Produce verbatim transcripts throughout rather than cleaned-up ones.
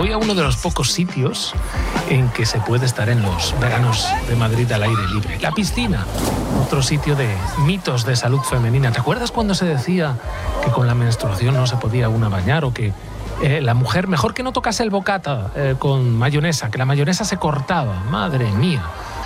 voy a uno de los pocos sitios en que se puede estar en los veranos de Madrid al aire libre. La piscina, otro sitio de mitos de salud femenina. ¿Te acuerdas cuando se decía que con la menstruación no se podía una bañar o que eh, la mujer mejor que no tocase el bocata eh, con mayonesa, que la mayonesa se cortaba? Madre mía.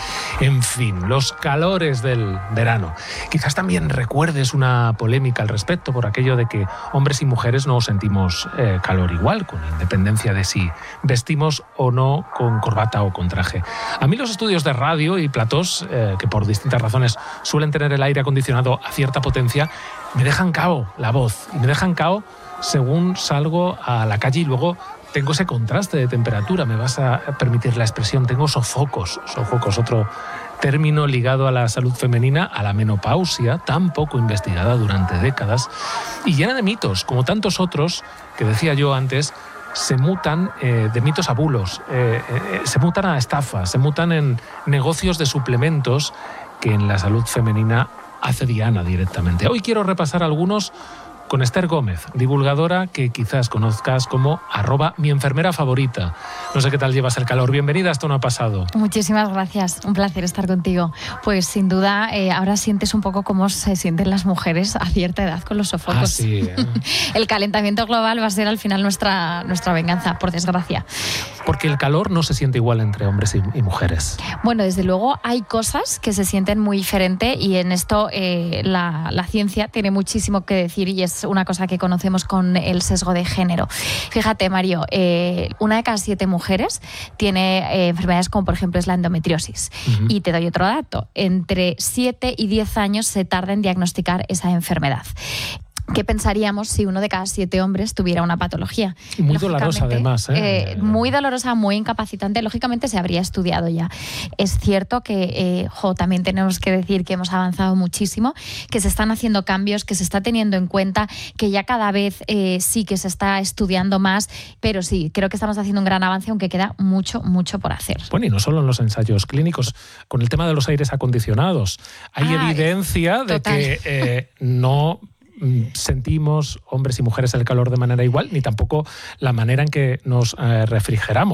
En fin, los calores del verano. Quizás también recuerdes una polémica al respecto por aquello de que hombres y mujeres no sentimos eh, calor igual, con independencia de si vestimos o no con corbata o con traje. A mí los estudios de radio y platós, eh, que por distintas razones suelen tener el aire acondicionado a cierta potencia, me dejan cao la voz y me dejan cao según salgo a la calle y luego tengo ese contraste de temperatura, me vas a permitir la expresión, tengo sofocos, sofocos, otro término ligado a la salud femenina, a la menopausia, tan poco investigada durante décadas y llena de mitos, como tantos otros que decía yo antes, se mutan eh, de mitos a bulos, eh, eh, se mutan a estafas, se mutan en negocios de suplementos que en la salud femenina hace diana directamente. Hoy quiero repasar algunos con Esther Gómez, divulgadora que quizás conozcas como arroba mi enfermera favorita. No sé qué tal llevas el calor. Bienvenida a Esto no ha pasado. Muchísimas gracias. Un placer estar contigo. Pues sin duda, eh, ahora sientes un poco cómo se sienten las mujeres a cierta edad con los sofocos. Ah, sí, ¿eh? El calentamiento global va a ser al final nuestra, nuestra venganza, por desgracia. Porque el calor no se siente igual entre hombres y, y mujeres. Bueno, desde luego hay cosas que se sienten muy diferente y en esto eh, la, la ciencia tiene muchísimo que decir y es una cosa que conocemos con el sesgo de género. Fíjate, Mario, eh, una de cada siete mujeres tiene eh, enfermedades como, por ejemplo, es la endometriosis. Uh-huh. Y te doy otro dato. Entre siete y diez años se tarda en diagnosticar esa enfermedad. ¿Qué pensaríamos si uno de cada siete hombres tuviera una patología? Y muy dolorosa además. ¿eh? Eh, muy dolorosa, muy incapacitante. Lógicamente se habría estudiado ya. Es cierto que eh, jo, también tenemos que decir que hemos avanzado muchísimo, que se están haciendo cambios, que se está teniendo en cuenta, que ya cada vez eh, sí que se está estudiando más, pero sí, creo que estamos haciendo un gran avance, aunque queda mucho, mucho por hacer. Bueno, y no solo en los ensayos clínicos, con el tema de los aires acondicionados. Hay ah, evidencia de total. que eh, no sentimos, hombres y mujeres, el calor de manera igual, ni tampoco la manera en que nos eh, refrigeramos.